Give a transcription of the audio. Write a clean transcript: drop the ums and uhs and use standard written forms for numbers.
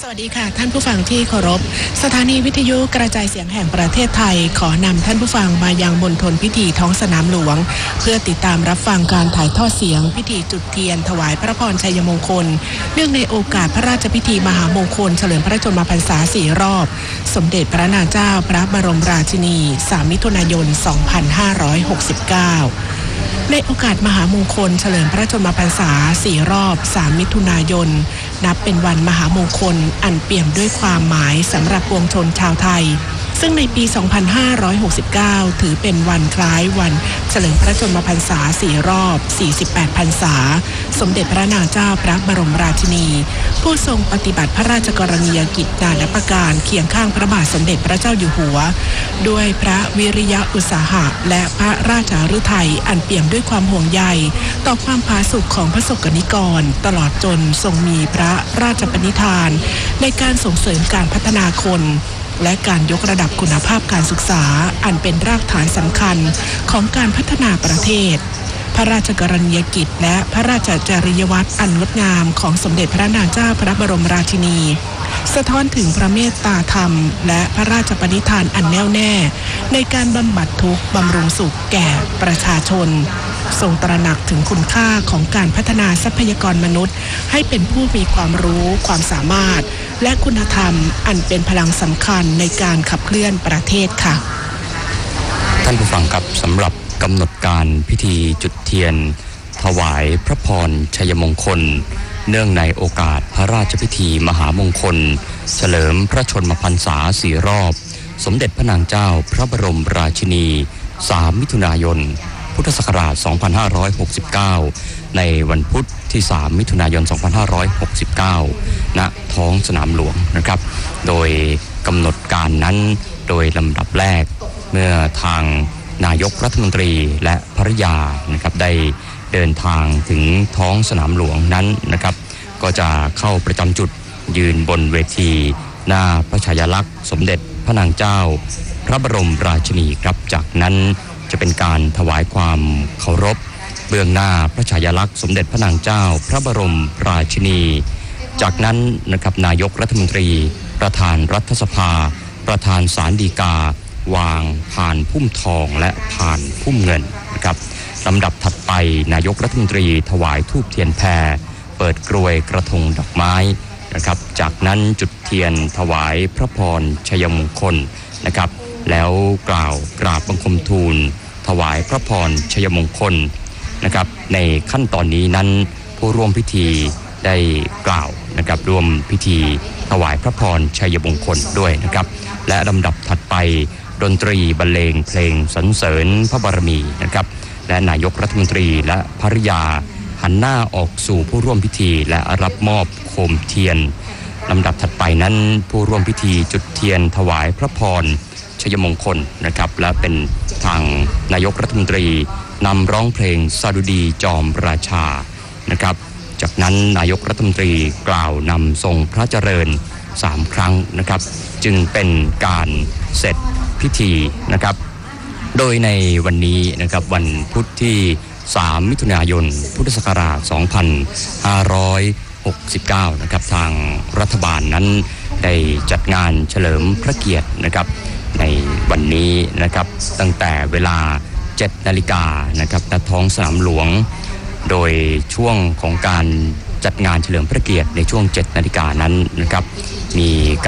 สวัสดีค่ะท่านผู้ฟังที่เคารพสถานีวิทยุกระจายเสียงแห่งประเทศไทยขอนำท่านผู้ฟังมายังมณฑลพิธีท้องสนามหลวงเพื่อติดตามรับฟังการถ่ายทอดเสียงพิธีจุดเทียนถวายพระพรชัยมงคลเนื่องในโอกาสพระราชพิธีมหามงคลเฉลิมพระชนมพรรษา4 รอบสมเด็จพระนางเจ้าพระบรมราชินี3 มิถุนายน 2569ในโอกาสมหามงคลเฉลิมพระชนมพรรษา4 รอบ3 มิถุนายนนับเป็นวันมหามงคลอันเปี่ยมด้วยความหมายสำหรับปวงชนชาวไทยซึ่งในปี 2569 ถือเป็นวันคล้ายวันเฉลิมพระชนมพรรษา4 รอบ48 พรรษาสมเด็จพระนางเจ้าพระบรมราชินีผู้ทรงปฏิบัติพระราชกรณียกิจนานาประการเคียงข้างพระบาทสมเด็จพระเจ้าอยู่หัวด้วยพระวิริยะอุตสาหะและพระราชฤทัยอันเปี่ยมด้วยความห่วงใยต่อความผาสุกของพระสงฆ์นิกรตลอดจนทรงมีพระราชปณิธานในการส่งเสริมการพัฒนาคนและการยกระดับคุณภาพการศึกษาอันเป็นรากฐานสำคัญของการพัฒนาประเทศพระราชกรณียกิจและพระราชจริยวัตรอันงดงามของสมเด็จพระนางเจ้าพระบรมราชินีสะท้อนถึงพระเมตตาธรรมและพระราชปณิธานอันแน่วแน่ในการบำบัดทุกข์บำรุงสุขแก่ประชาชนทรงตระหนักถึงคุณค่าของการพัฒนาทรัพยากรมนุษย์ให้เป็นผู้มีความรู้ความสามารถและคุณธรรมอันเป็นพลังสำคัญในการขับเคลื่อนประเทศค่ะท่านผู้ฟังครับสำหรับกำหนดการพิธีจุดเทียนถวายพระพรชัยมงคลเนื่องในโอกาสพระราชพิธีมหามงคลเฉลิมพระชนมพรรษา4 รอบสมเด็จพระนางเจ้าพระบรมราชินี3 มิถุนายนพุทธศักราช 2569 ในวันพุธที่ 3 มิถุนายน 2569 ณ ท้องสนามหลวงนะครับโดยกำหนดการนั้นโดยลำดับแรกเมื่อทางนายกรัฐมนตรีและภริยานะครับได้เดินทางถึงท้องสนามหลวงนั้นนะครับก็จะเข้าประจำจุดยืนบนเวทีหน้าพระฉายาลักษณ์สมเด็จพระนางเจ้าพระบรมราชินีครับจากนั้นจะเป็นการถวายความเคารพเบื้องหน้าพระฉายาลักษณ์สมเด็จพระนางเจ้าพระบรมราชินีจากนั้นนะครับนายกรัฐมนตรีประธานรัฐสภาประธานศาลฎีกาวางพานพุ่มทองและพานพุ่มเงินนะครับลำดับถัดไปนายกรัฐมนตรีถวายธูปเทียนแพรเปิดกรวยกระทงดอกไม้นะครับจากนั้นจุดเทียนถวายพระพรชัยมงคลนะครับแล้วกล่าวกราบบังคมทูลถวายพระพรชัยมงคลนะครับในขั้นตอนนี้นั้นผู้ร่วมพิธีได้กล่าวนะครับร่วมพิธีถวายพระพรชัยมงคลด้วยนะครับและลำดับถัดไปดนตรีบรรเลงเพลงสรรเสริญพระบารมีนะครับและนายกรัฐมนตรีและภริยาหันหน้าออกสู่ผู้ร่วมพิธีและรับมอบโคมเทียนลำดับถัดไปนั้นผู้ร่วมพิธีจุดเทียนถวายพระพรชัยมงคลนะครับและเป็นทางนายกรัฐมนตรีนำร้องเพลงสดุดีจอมราชานะครับจากนั้นนายกรัฐมนตรีกล่าวนำทรงพระเจริญ3 ครั้งนะครับจึงเป็นการเสร็จพิธีนะครับโดยในวันนี้นะครับวันพุธที่3 มิถุนายนพุทธศักราช 2569 นะครับทางรัฐบาลนั้นได้จัดงานเฉลิมพระเกียรตินะครับในวันนี้นะครับตั้งแต่เวลา 7 นาฬิกานะครับณ ท้องสนามหลวงโดยช่วงของการจัดงานเฉลิมพระเกียรติในช่วง 7 นาฬิกานั้นนะครับมี